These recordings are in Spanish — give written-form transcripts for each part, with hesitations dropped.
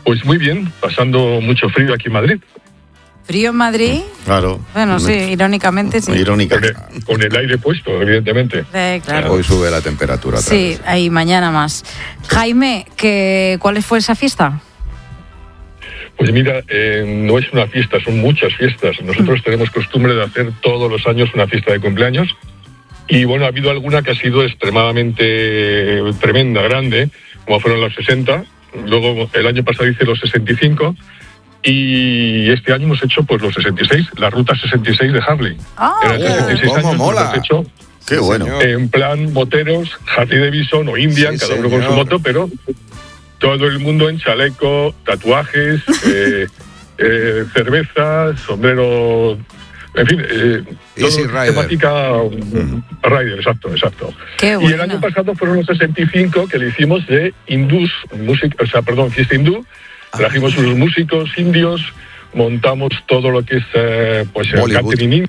Pues muy bien, pasando mucho frío aquí en Madrid. ¿Frío en Madrid? Claro. Bueno, sí, irónicamente sí. Con el aire puesto, evidentemente. Claro. Hoy sube la temperatura otra Sí, vez. ahí mañana más. Jaime, ¿cuál fue esa fiesta? Pues mira, no es una fiesta, son muchas fiestas. Nosotros tenemos costumbre de hacer todos los años una fiesta de cumpleaños. Y bueno, ha habido alguna que ha sido extremadamente tremenda, grande, como fueron los 60. Luego el año pasado hice los 65. Y este año hemos hecho pues los 66, la ruta 66 de Harley. Eran 66 ¿cómo años, mola? hemos hecho Qué bueno. en plan moteros, Harley Davidson o Indian, Sí, cada uno con su señor. moto, pero todo el mundo en chaleco, tatuajes, cervezas, sombrero, en fin, Easy todo Rider. temática rider, exacto. Qué Y el bueno. año pasado fueron los 65 que le hicimos de hindús, fiesta hindú. Trajimos unos músicos indios, montamos todo lo que es pues el Bollywood. catering.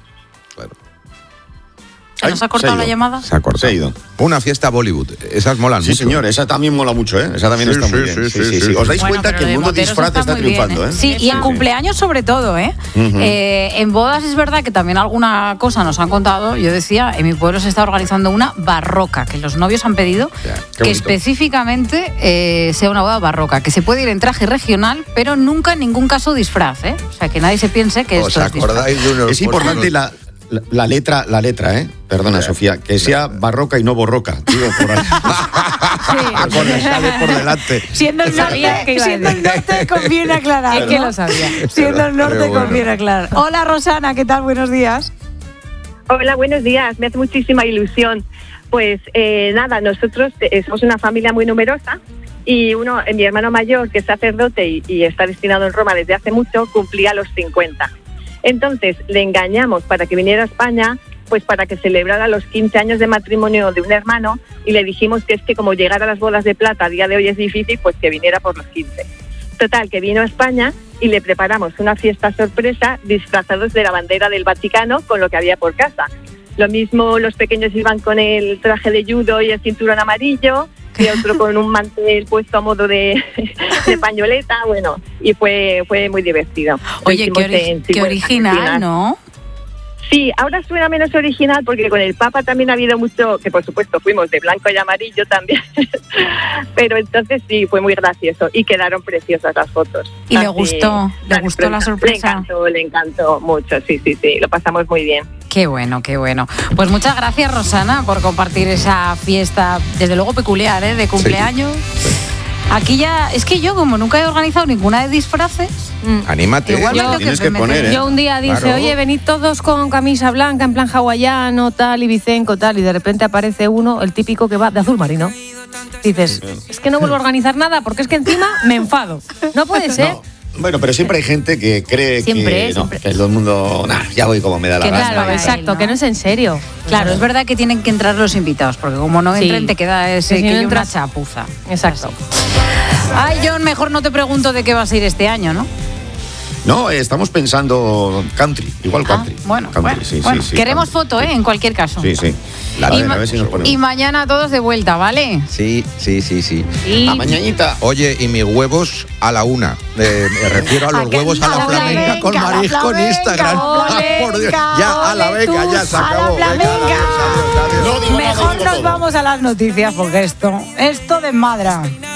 ¿Se nos ha cortado la llamada? Se ha cortado. Se ha ido. Una fiesta Bollywood. Esas molan Sí, mucho. señor, esa también mola mucho, ¿eh? Esa también Sí, está muy sí, bien. sí. ¿Os dais Bueno, cuenta pero que el de mundo moteros disfraz está muy bien, triunfando, eh? Sí, y en cumpleaños sobre todo, ¿eh? En bodas es verdad que también alguna cosa nos han contado. Yo decía, en mi pueblo se está organizando una barroca, que los novios han pedido Ya, qué que bonito. específicamente sea una boda barroca, que se puede ir en traje regional, pero nunca en ningún caso disfraz, ¿eh? O sea, que nadie se piense que ¿Os esto es disfraz. acordáis de unos... Es importante la letra, ¿eh? Perdona, Sofía, que sea barroca y no borroca. Digo, por ahí. Con el sale por delante. Siendo el norte conviene aclarar. Es que ¿no? lo sabía. Siendo el norte Qué bueno. conviene aclarar. Hola Rosana, ¿qué tal? Buenos días. Hola, buenos días. Me hace muchísima ilusión. Pues nada, nosotros somos una familia muy numerosa y mi hermano mayor, que es sacerdote y está destinado en Roma desde hace mucho, cumplía los 50. Entonces le engañamos para que viniera a España, pues para que celebrara los 15 años de matrimonio de un hermano, y le dijimos que es que como llegar a las bodas de plata a día de hoy es difícil, pues que viniera por los 15. Total, que vino a España y le preparamos una fiesta sorpresa disfrazados de la bandera del Vaticano con lo que había por casa. Lo mismo los pequeños iban con el traje de judo y el cinturón amarillo, y otro con un mantel puesto a modo de pañoleta, bueno, y fue muy divertido. Oye, Lo hicimos en qué Sigüenza, original, Cristina. ¿no? Sí, ahora suena menos original porque con el Papa también ha habido mucho, que por supuesto fuimos de blanco y amarillo también, pero entonces sí, fue muy gracioso y quedaron preciosas las fotos. ¿Y le Así, gustó la sorpresa? Le encantó mucho, sí, lo pasamos muy bien. Qué bueno, qué bueno. Pues muchas gracias, Rosana, por compartir esa fiesta, desde luego peculiar, ¿eh? De cumpleaños. Aquí ya, es que yo como nunca he organizado ninguna de disfraces, Anímate. igual me tengo Tienes que que meter. poner, ¿eh? Yo un día dije, Claro. oye, venid todos con camisa blanca, en plan hawaiano, tal, y bicenco, tal, y de repente aparece uno, el típico que va de azul marino. Dices, es que no vuelvo a organizar nada porque es que encima me enfado. No puede ser. No, bueno, pero siempre hay gente que cree Siempre, que, no, siempre. que todo el mundo, ya voy como me da la Que gana. Claro, para él, exacto, ¿no? que no es en serio. Claro, es verdad que tienen que entrar los invitados, porque como no Sí. entren te queda ese Si que no yo una entras- chapuza. Exacto. Ay, John, mejor no te pregunto de qué vas a ir este año, ¿no? No, estamos pensando country, igual country. Bueno, Country, bueno, sí, bueno. sí, Queremos country. foto, ¿eh? En cualquier caso. Sí, sí. La A ver, de- a ver si nos ponemos. Y mañana todos de vuelta, ¿vale? Sí. Y A mañanita. Oye, y mis huevos a la 1. Me refiero a los qué? huevos a la A la flamenca con flamenca, marisco en la Instagram. flamenca, Por Dios. ole, Ya, a la ole venga, tú, ya se a la acabó. Venga, flamenca. adiós, adiós, adiós. No digo nada, Mejor digo nos todo. vamos a las noticias, porque esto desmadra.